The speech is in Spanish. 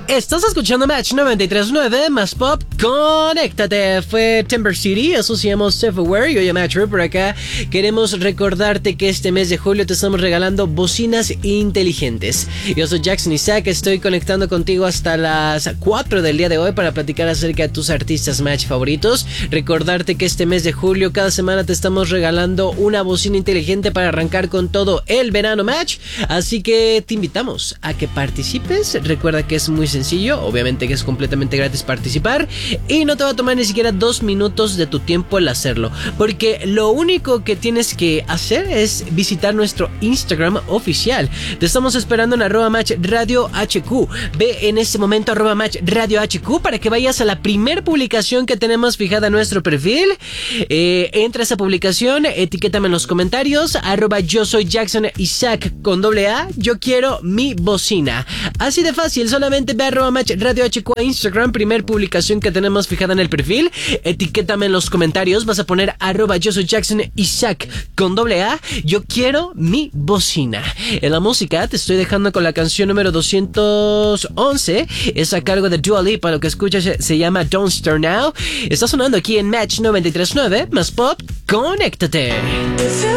Estás escuchando Match 93.9 más Pop. Conéctate. Fue Timber City, asociamos Self-Aware y hoy a Match Room por acá. Queremos recordarte que este mes de julio te estamos regalando bocinas inteligentes. Yo soy Jackson Isaac, estoy conectando contigo hasta las 4 del día de hoy para platicar acerca de tus artistas Match favoritos. Recordarte que este mes de julio, cada semana te estamos regalando una bocina inteligente para arrancar con todo el verano Match. Así que te invitamos a que participes. Recuerda que es muy sencillo, obviamente que es completamente gratis participar y no te va a tomar ni siquiera 2 minutos de tu tiempo el hacerlo, porque lo único que tienes que hacer es visitar nuestro Instagram oficial. Te estamos esperando en @matchradiohq. Ve en este momento @matchradiohq para que vayas a la primer publicación que tenemos fijada en nuestro perfil. Entra a esa publicación, etiquétame en los comentarios @yo soy Jackson Isaac con AA, yo quiero mi bocina. Así de fácil, solamente ve @matchradiohq a Instagram, primer publicación que tenemos fijada en el perfil, etiquétame en los comentarios, vas a poner @yo soy Jackson Isaac con AA, yo quiero mi bocina. En la música te estoy dejando con la canción número 211, es a cargo de Dua Lipa, lo que escuchas se llama Don't Start Now. Está sonando aquí en Match 93.9 más Pop. Conéctate.